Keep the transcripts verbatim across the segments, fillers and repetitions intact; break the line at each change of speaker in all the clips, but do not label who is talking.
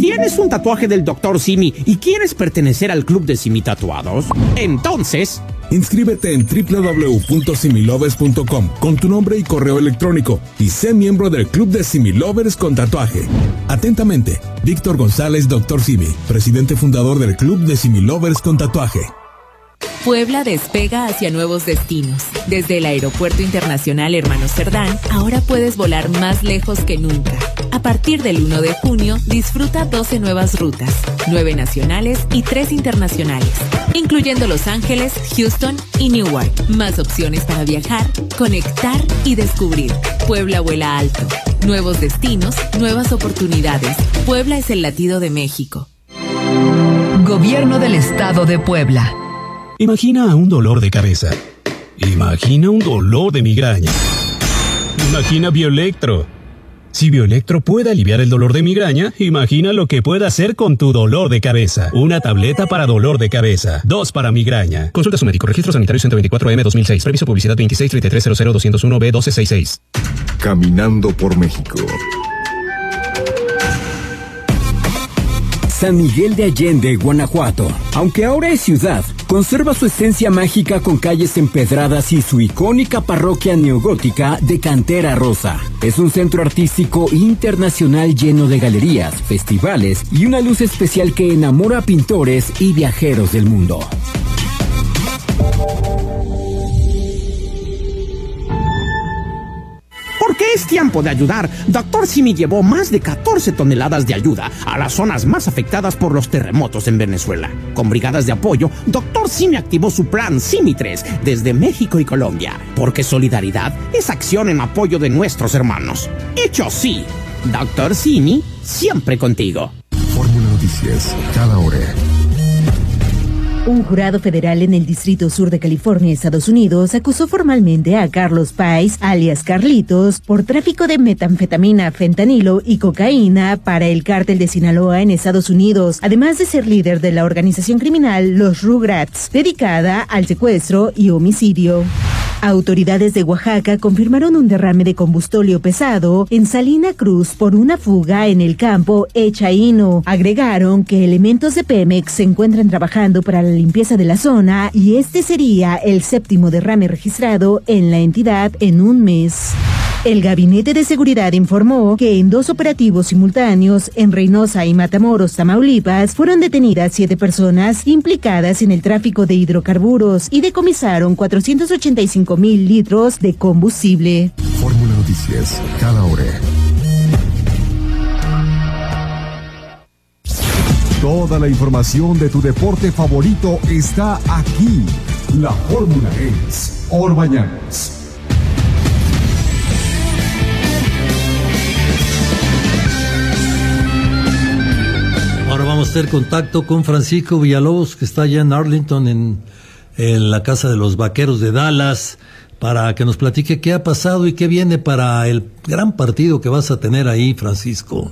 ¿Tienes un tatuaje del doctor Simi y quieres pertenecer al club de Simi Tatuados? Entonces,
inscríbete en doble u doble u doble u punto similovers punto com con tu nombre y correo electrónico y sé miembro del club de Similovers con tatuaje. Atentamente, Víctor González, doctor Simi, presidente fundador del club de Similovers con tatuaje.
Puebla despega hacia nuevos destinos. Desde el Aeropuerto Internacional Hermano Cerdán, ahora puedes volar más lejos que nunca. A partir del uno de junio, disfruta doce nuevas rutas, nueve nacionales y tres internacionales, incluyendo Los Ángeles, Houston y Newark. Más opciones para viajar, conectar y descubrir. Puebla vuela alto. Nuevos destinos, nuevas oportunidades. Puebla es el latido de México.
Gobierno del Estado de Puebla.
Imagina un dolor de cabeza. Imagina un dolor de migraña. Imagina Bioelectro. Si Bioelectro puede aliviar el dolor de migraña, imagina lo que puede hacer con tu dolor de cabeza. Una tableta para dolor de cabeza. Dos para migraña. Consulta a su médico. Registro sanitario ciento veinticuatro M dos mil seis. Previso publicidad veintiséis treinta y tres cero cero doscientos uno B doce sesenta y seis.
Caminando por México.
San Miguel de Allende, Guanajuato. Aunque ahora es ciudad, conserva su esencia mágica con calles empedradas y su icónica parroquia neogótica de cantera rosa. Es un centro artístico internacional lleno de galerías, festivales y una luz especial que enamora a pintores y viajeros del mundo.
Porque es tiempo de ayudar, doctor Simi llevó más de catorce toneladas de ayuda a las zonas más afectadas por los terremotos en Venezuela. Con brigadas de apoyo, doctor Simi activó su plan Simi tres desde México y Colombia. Porque solidaridad es acción en apoyo de nuestros hermanos. Hecho sí, doctor Simi, siempre contigo.
Fórmula Noticias, cada hora.
Un jurado federal en el Distrito Sur de California, Estados Unidos, acusó formalmente a Carlos Páez, alias Carlitos, por tráfico de metanfetamina, fentanilo y cocaína para el cártel de Sinaloa en Estados Unidos, además de ser líder de la organización criminal Los Rugrats, dedicada al secuestro y homicidio. Autoridades de Oaxaca confirmaron un derrame de combustóleo pesado en Salina Cruz por una fuga en el campo Echaíno. Agregaron que elementos de Pemex se encuentran trabajando para la limpieza de la zona y este sería el séptimo derrame registrado en la entidad en un mes. El Gabinete de Seguridad informó que en dos operativos simultáneos en Reynosa y Matamoros, Tamaulipas, fueron detenidas siete personas implicadas en el tráfico de hidrocarburos y decomisaron cuatrocientos ochenta y cinco mil litros de combustible.
Fórmula Noticias, cada hora. Toda la información de tu deporte favorito está aquí. La fórmula es Orbañanos.
Ahora vamos a hacer contacto con Francisco Villalobos, que está allá en Arlington, en, en la casa de los Vaqueros de Dallas, para que nos platique qué ha pasado y qué viene para el gran partido que vas a tener ahí, Francisco.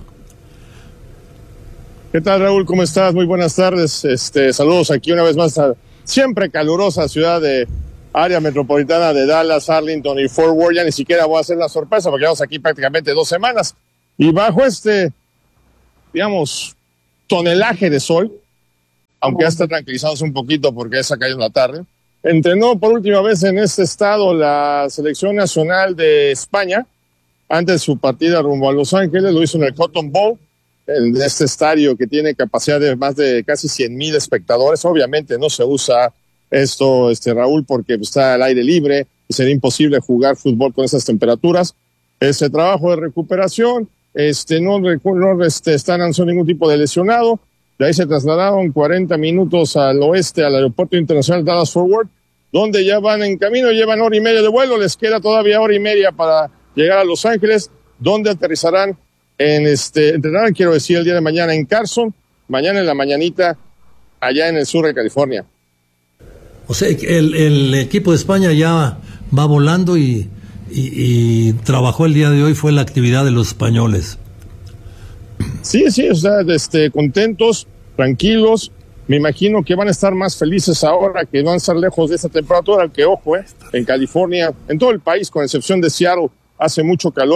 ¿Qué tal, Raúl? ¿Cómo estás? Muy buenas tardes. Este, saludos aquí una vez más a siempre calurosa ciudad de área metropolitana de Dallas, Arlington y Fort Worth. Ya ni siquiera voy a hacer la sorpresa porque llevamos aquí prácticamente dos semanas. Y bajo este, digamos, tonelaje de sol, aunque ya está tranquilizándose un poquito porque ya cayó en la tarde, entrenó por última vez en este estado la selección nacional de España antes de su partida rumbo a Los Ángeles. Lo hizo en el Cotton Bowl, en este estadio que tiene capacidad de más de casi cien mil espectadores. Obviamente no se usa esto, este Raúl, porque está al aire libre y sería imposible jugar fútbol con esas temperaturas. Ese trabajo de recuperación, este no, no este, están anunciando ningún tipo de lesionado. De ahí se trasladaron cuarenta minutos al oeste, al aeropuerto internacional Dallas-Fort Worth, donde ya van en camino, llevan hora y media de vuelo. Les queda todavía hora y media para llegar a Los Ángeles, donde aterrizarán en este, entrenarán, quiero decir, el día de mañana en Carson, mañana en la mañanita, allá en el sur de California.
O sea, el, el equipo de España ya va volando y, y, y trabajó el día de hoy, fue la actividad de los españoles.
Sí, sí, o sea, este, contentos, tranquilos. Me imagino que van a estar más felices ahora, que no van a estar lejos de esa temperatura, que ojo, eh, en California, en todo el país, con excepción de Seattle, hace mucho calor.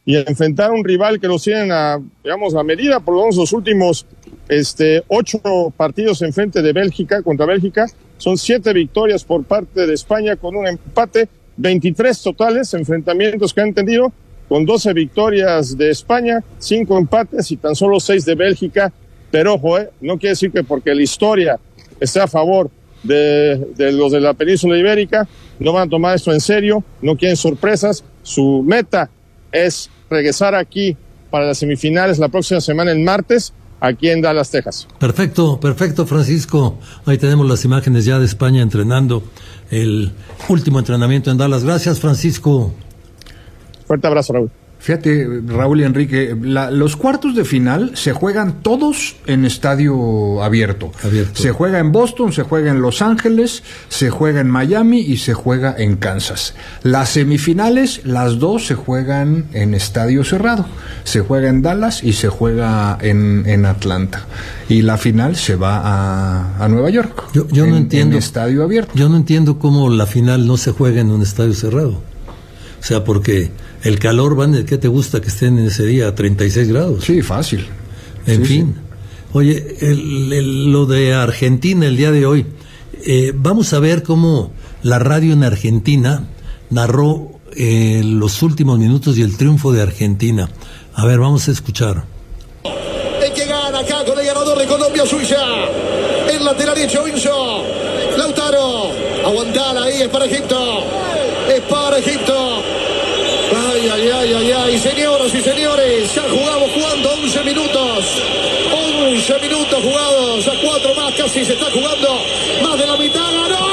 y enfrentar a un rival que los tienen a, digamos, a medida, por lo menos los últimos este, ocho partidos en frente de Bélgica, contra Bélgica, son siete victorias por parte de España con un empate, veintitrés totales enfrentamientos que han tenido, con doce victorias de España, cinco empates y tan solo seis de Bélgica. Pero ojo, eh, no quiere decir que porque la historia esté a favor de, de los de la península ibérica, no van a tomar esto en serio, no quieren sorpresas. Su meta es regresar aquí para las semifinales la próxima semana, el martes, aquí en Dallas, Texas.
Perfecto, perfecto, Francisco. Ahí tenemos las imágenes ya de España entrenando el último entrenamiento en Dallas. Gracias, Francisco.
Fuerte abrazo, Raúl.
Fíjate, Raúl y Enrique, la, los cuartos de final se juegan todos en estadio abierto. abierto. Se juega en Boston, se juega en Los Ángeles, se juega en Miami y se juega en Kansas. Las semifinales, las dos se juegan en estadio cerrado. Se juega en Dallas y se juega en, en Atlanta. Y la final se va a, a Nueva York.
Yo, yo
en,
no entiendo.
En estadio abierto.
Yo no entiendo cómo la final no se juega en un estadio cerrado. O sea, porque el calor, van, ¿qué te gusta que estén en ese día? A treinta y seis grados.
Sí, fácil.
En
sí,
fin.
Sí.
Oye, el, el, lo de Argentina el día de hoy, eh, vamos a ver cómo la radio en Argentina narró eh, los últimos minutos y el triunfo de Argentina. A ver, vamos a escuchar.
El que gana acá con el ganador de Colombia-Suiza. El lateral derecho, Vinzo. Lautaro. Aguantala ahí, es para Egipto. Es para Egipto. Ay, ay, ay, ay, ay. Señoras y señores, ya jugamos jugando once minutos. once minutos jugados. A cuatro más casi se está jugando. Más de la mitad. ¡Ganó!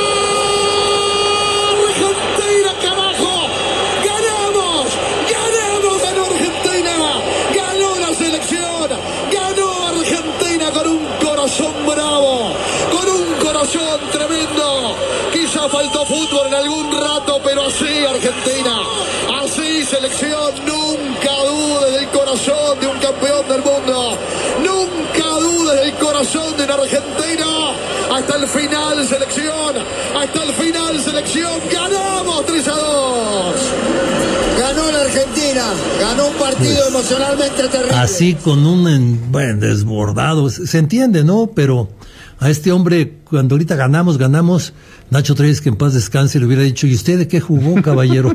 ¡Argentina, carajo! ¡Ganamos! ¡Ganamos! ¡Ganó Argentina! ¡Ganó la selección! ¡Ganó Argentina con un corazón bravo! ¡Con un corazón tremendo! Quizá faltó fútbol en algún rato, pero así Argentina, así selección, nunca dudes del corazón de un campeón del mundo, nunca dudes del corazón de una Argentina, hasta el final selección, hasta el final selección, ganamos tres a dos. Ganó la Argentina, ganó un partido pues, emocionalmente terrible.
Así con un bueno, desbordado, se entiende, ¿no? Pero a este hombre, cuando ahorita ganamos, ganamos, Nacho Treyes, que en paz descanse, le hubiera dicho, ¿y usted de qué jugó, caballero?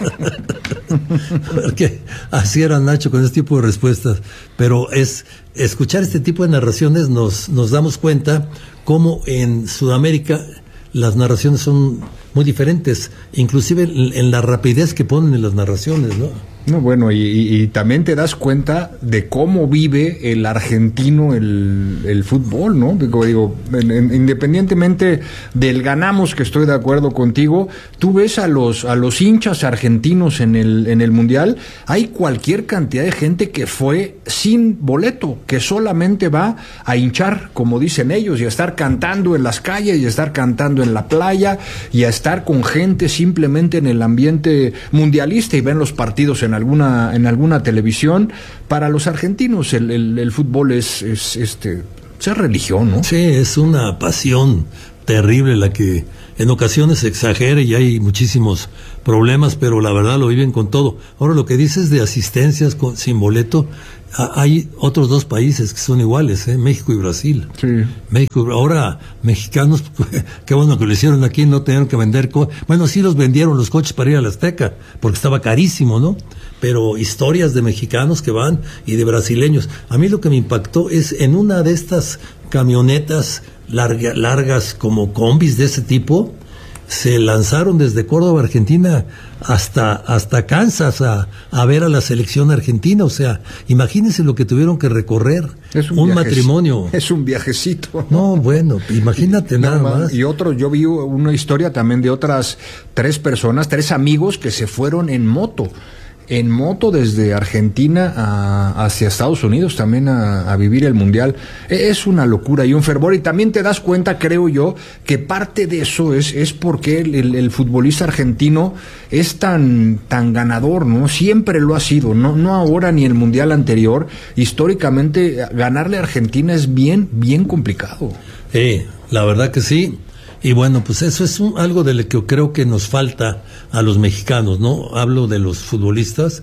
Porque así era Nacho con este tipo de respuestas. Pero es escuchar este tipo de narraciones nos, nos damos cuenta cómo en Sudamérica las narraciones son muy diferentes, inclusive en, en la rapidez que ponen en las narraciones, ¿no?
No, bueno, y, y, y también te das cuenta de cómo vive el argentino el, el fútbol, ¿no? Digo, digo en, en, independientemente del ganamos, que estoy de acuerdo contigo, tú ves a los a los hinchas argentinos en el en el Mundial, hay cualquier cantidad de gente que fue sin boleto, que solamente va a hinchar, como dicen ellos, y a estar cantando en las calles, y a estar cantando en la playa, y a estar con gente simplemente en el ambiente mundialista, y ven los partidos en alguna en alguna televisión. Para los argentinos el, el, el fútbol es, es este es religión, ¿no?
Sí, es una pasión terrible la que en ocasiones se exagera y hay muchísimos problemas, pero la verdad lo viven con todo. Ahora, lo que dices de asistencias con, sin boleto, a, hay otros dos países que son iguales, ¿eh? México y Brasil.
Sí.
México, ahora mexicanos, qué bueno que lo hicieron aquí, no tenían que vender, co- bueno, sí los vendieron los coches para ir a la Azteca, porque estaba carísimo, ¿no? Pero historias de mexicanos que van y de brasileños. A mí lo que me impactó es en una de estas camionetas larga, largas como combis de ese tipo, se lanzaron desde Córdoba, Argentina, hasta hasta Kansas a, a ver a la selección argentina. O sea, imagínense lo que tuvieron que recorrer.
Es un,
un
viaje,
matrimonio.
Es un viajecito.
No, no bueno, imagínate nada más. más.
Y otro, yo vi una historia también de otras tres personas, tres amigos que se fueron en moto. En moto desde Argentina a, hacia Estados Unidos también a, a vivir el Mundial. Es una locura y un fervor, y también te das cuenta, creo yo, que parte de eso es, es porque el, el, el futbolista argentino es tan, tan ganador, ¿no? Siempre lo ha sido, no, no ahora ni el Mundial anterior. Históricamente, ganarle a Argentina es bien, bien complicado.
Sí, la verdad que sí. Y bueno, pues eso es un, algo de lo que creo que nos falta a los mexicanos, ¿no? Hablo de los futbolistas,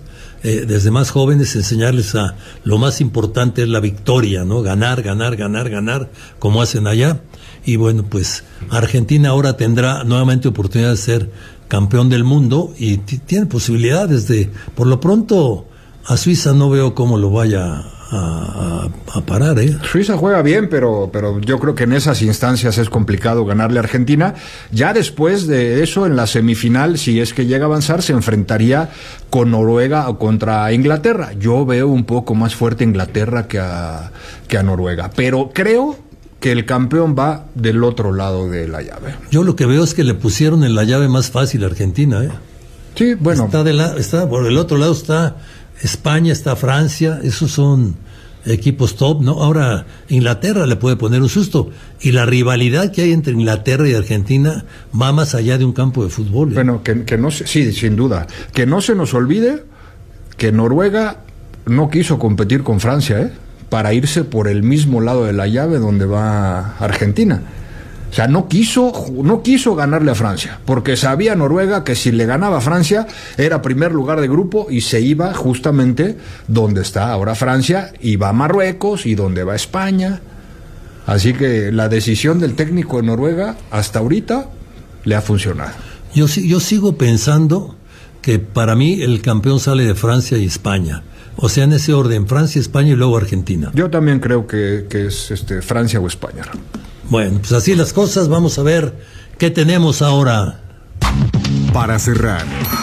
eh, desde más jóvenes enseñarles a lo más importante es la victoria, ¿no? Ganar, ganar, ganar, ganar, como hacen allá. Y bueno, pues Argentina ahora tendrá nuevamente oportunidad de ser campeón del mundo y t- tiene posibilidades de, por lo pronto, a Suiza no veo cómo lo vaya a, a, a parar, ¿eh?
Suiza juega bien, pero, pero yo creo que en esas instancias es complicado ganarle a Argentina. Ya después de eso, en la semifinal, si es que llega a avanzar, se enfrentaría con Noruega o contra Inglaterra. Yo veo un poco más fuerte a Inglaterra que a, que a Noruega, pero creo que el campeón va del otro lado de la llave.
Yo lo que veo es que le pusieron en la llave más fácil a Argentina, ¿eh?
Sí, bueno.
Está, de la, está por el otro lado está España, está Francia, esos son equipos top, ¿no? Ahora Inglaterra le puede poner un susto, y la rivalidad que hay entre Inglaterra y Argentina va más allá de un campo de fútbol, ¿eh?
Bueno, que, que no se, sí, sin duda, que no se nos olvide que Noruega no quiso competir con Francia, ¿eh? Para irse por el mismo lado de la llave donde va Argentina. O sea, no quiso, no quiso ganarle a Francia, porque sabía Noruega que si le ganaba a Francia era primer lugar de grupo y se iba justamente donde está ahora Francia, y va a Marruecos y donde va España. Así que la decisión del técnico de Noruega hasta ahorita le ha funcionado.
Yo, yo sigo pensando que para mí el campeón sale de Francia y España. O sea, en ese orden, Francia, España y luego Argentina.
Yo también creo que, que es este, Francia o España.
Bueno, pues así las cosas. Vamos a ver qué tenemos ahora.
Para cerrar.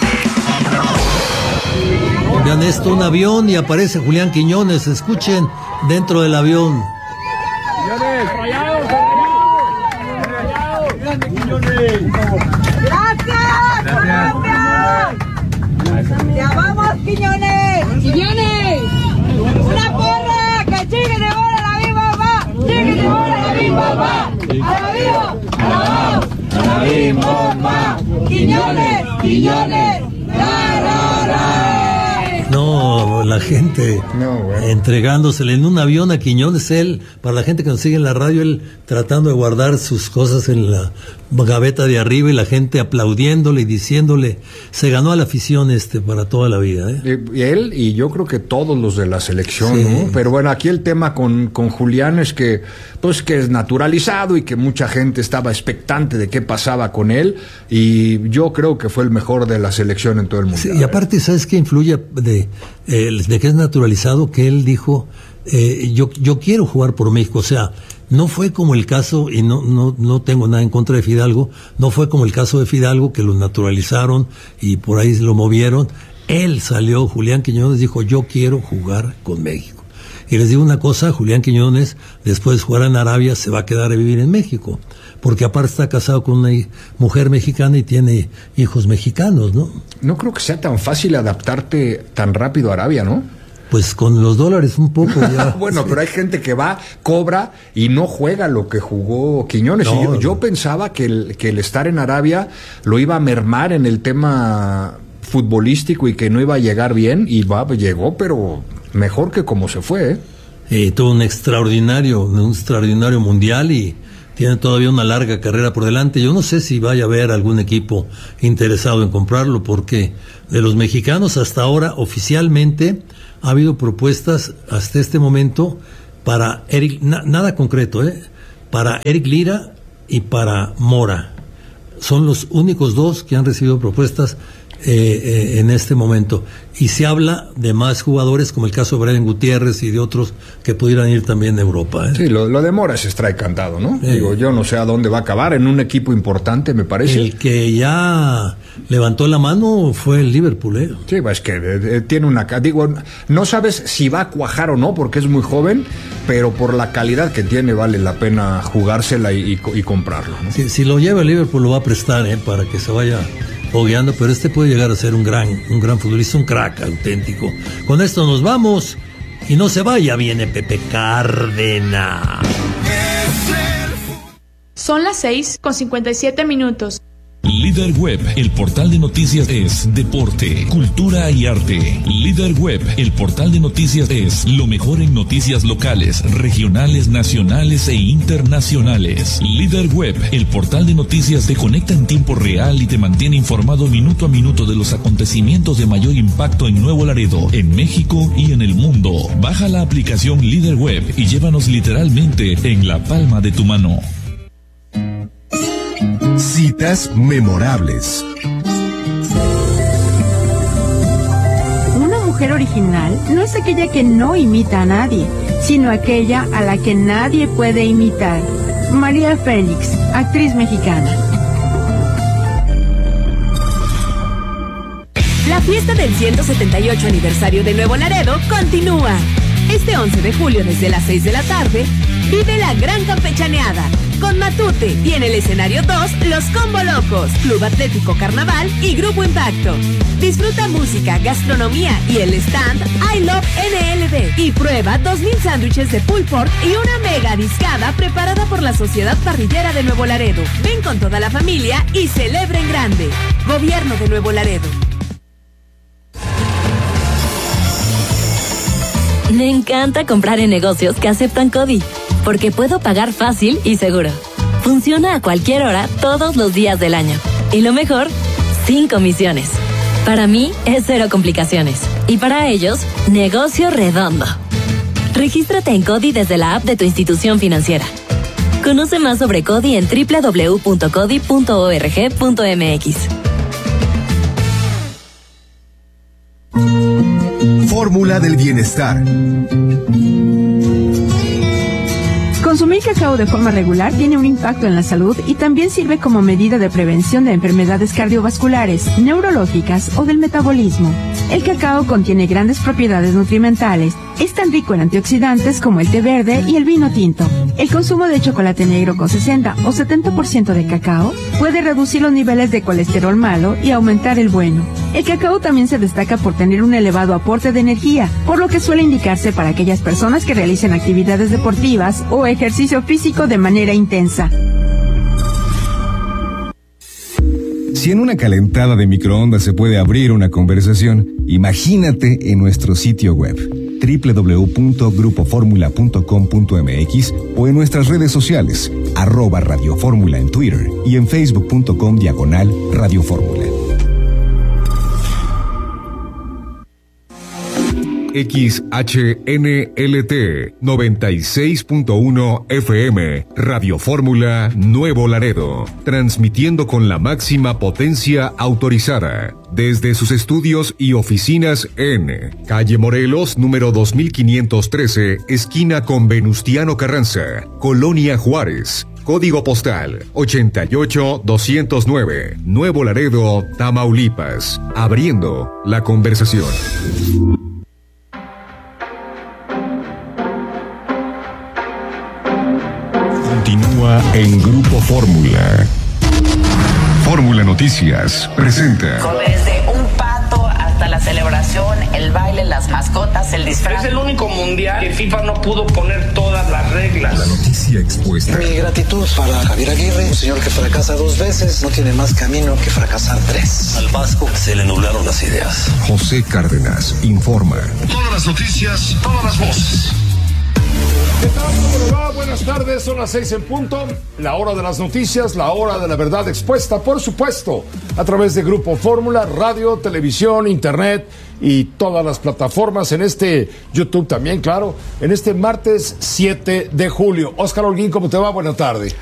Vean esto, un avión y aparece Julián Quiñones. Escuchen dentro del avión.
Quiñones, rayados, rayados, grande Quiñones.
Gracias, gracias. Ya vamos, Quiñones. Quiñones, una porra, que chique de bola la misma va, chique de bola la misma va. A la viva, a la vamos, a la misma va. Quiñones, Quiñones, la, la, la.
No, la gente
no, bueno.
entregándosele en un avión a Quiñones, él, para la gente que nos sigue en la radio, él tratando de guardar sus cosas en la gaveta de arriba y la gente aplaudiéndole y diciéndole, se ganó a la afición este para toda la vida, ¿eh?
Y, y él y yo creo que todos los de la selección,
sí.
¿no? Pero bueno, aquí el tema con, con Julián es que, pues que es naturalizado y que mucha gente estaba expectante de qué pasaba con él, y yo creo que fue el mejor de la selección en todo el mundo.
Sí, y aparte, ¿sabes qué influye de, eh, de que es naturalizado? Que él dijo, eh, yo, yo quiero jugar por México, o sea, no fue como el caso, y no, no, no tengo nada en contra de Fidalgo, no fue como el caso de Fidalgo, que lo naturalizaron y por ahí lo movieron. Él salió, Julián Quiñones dijo, yo quiero jugar con México. Y les digo una cosa, Julián Quiñones, después de jugar en Arabia, se va a quedar a vivir en México, porque aparte está casado con una mujer mexicana y tiene hijos mexicanos, ¿no?
No creo que sea tan fácil adaptarte tan rápido a Arabia, ¿no?
Pues con los dólares un poco ya.
Bueno, sí. Pero hay gente que va, cobra y no juega lo que jugó Quiñones.
No,
y yo,
no.
yo pensaba que el, que el estar en Arabia lo iba a mermar en el tema futbolístico y que no iba a llegar bien, y va, llegó, pero mejor que como se fue, ¿eh?
Eh, tuvo un extraordinario, un extraordinario mundial y tiene todavía una larga carrera por delante. Yo no sé si vaya a haber algún equipo interesado en comprarlo, porque de los mexicanos hasta ahora oficialmente ha habido propuestas hasta este momento para Eric, na, nada concreto, ¿eh? Para Eric Lira y para Mora. Son los únicos dos que han recibido propuestas eh, eh, en este momento. Y se habla de más jugadores, como el caso de Brian Gutiérrez y de otros que pudieran ir también a Europa, ¿eh?
Sí, lo, lo de Mora se extrae cantado, ¿no?
Eh,
Digo, yo no sé a dónde va a acabar, en un equipo importante, me parece.
El que ya levantó la mano fue el Liverpool, ¿eh?
Sí, es que eh, tiene una... Digo, no sabes si va a cuajar o no, porque es muy joven, pero por la calidad que tiene vale la pena jugársela y, y, y comprarlo, ¿no?
Si, si lo lleva el Liverpool lo va a prestar, ¿eh? Para que se vaya fogueando, pero este puede llegar a ser un gran, un gran futbolista, un crack auténtico. Con esto nos vamos y no se vaya, viene Pepe Cárdenas.
Son las seis con cincuenta y siete minutos.
Líder
Líder Web, el portal de noticias es deporte, cultura y arte. Líder Web, el portal de noticias es lo mejor en noticias locales, regionales, nacionales e internacionales. Líder Web, el portal de noticias te conecta en tiempo real y te mantiene informado minuto a minuto de los acontecimientos de mayor impacto en Nuevo Laredo, en México y en el mundo. Baja la aplicación Líder Web y llévanos literalmente en la palma de tu mano.
Citas memorables.
Una mujer original no es aquella que no imita a nadie, sino aquella a la que nadie puede imitar. María Félix, actriz mexicana.
La fiesta del ciento setenta y ocho aniversario de Nuevo Laredo continúa. Este once de julio desde las seis de la tarde, vive la gran campechaneada con Matute y en el escenario dos, los Combo Locos, Club Atlético Carnaval y Grupo Impacto. Disfruta música, gastronomía y el stand I Love N L B y prueba dos mil sándwiches de pulled pork y una mega discada preparada por la Sociedad Parrillera de Nuevo Laredo. Ven con toda la familia y celebra en grande. Gobierno de Nuevo Laredo.
Me encanta comprar en negocios que aceptan CODI, porque puedo pagar fácil y seguro. Funciona a cualquier hora, todos los días del año. Y lo mejor, sin comisiones. Para mí, es cero complicaciones. Y para ellos, negocio redondo. Regístrate en CODI desde la app de tu institución financiera. Conoce más sobre CODI en doble u doble u doble u punto codi punto org punto m x.
Fórmula del bienestar.
Consumir cacao de forma regular tiene un impacto en la salud y también sirve como medida de prevención de enfermedades cardiovasculares, neurológicas o del metabolismo. El cacao contiene grandes propiedades nutrimentales. Es tan rico en antioxidantes como el té verde y el vino tinto. El consumo de chocolate negro con sesenta o setenta por ciento de cacao puede reducir los niveles de colesterol malo y aumentar el bueno. El cacao también se destaca por tener un elevado aporte de energía, por lo que suele indicarse para aquellas personas que realicen actividades deportivas o ejercicio físico de manera intensa.
Si en una calentada de microondas se puede abrir una conversación, imagínate en nuestro sitio web doble u doble u doble u punto grupo fórmula punto com punto m x o en nuestras redes sociales, arroba Radio Fórmula en Twitter y en facebook punto com diagonal Radio Fórmula.
X H N L T noventa y seis punto uno F M, Radio Fórmula Nuevo Laredo, transmitiendo con la máxima potencia autorizada, desde sus estudios y oficinas en Calle Morelos, número dos mil quinientos trece, esquina con Venustiano Carranza, Colonia Juárez. Código postal ochenta y ocho doscientos nueve, Nuevo Laredo, Tamaulipas. Abriendo la conversación. Continúa en Grupo Fórmula. Fórmula Noticias presenta.
Desde un pato hasta la celebración, el baile, las mascotas, el disfraz.
Es el único mundial que FIFA no pudo poner todas las reglas.
La noticia expuesta.
Mi gratitud para Javier Aguirre, un señor que fracasa dos veces, no tiene más camino que fracasar tres.
Al Vasco se le nublaron las ideas.
José Cárdenas informa.
Todas las noticias, todas las voces.
¿Qué tal? ¿Cómo le va? Buenas tardes, son las seis en punto. La hora de las noticias, la hora de la verdad expuesta, por supuesto, a través de Grupo Fórmula, radio, televisión, internet y todas las plataformas, en este YouTube también, claro, en este martes siete de julio. Óscar Holguín, ¿cómo te va? Buenas tardes.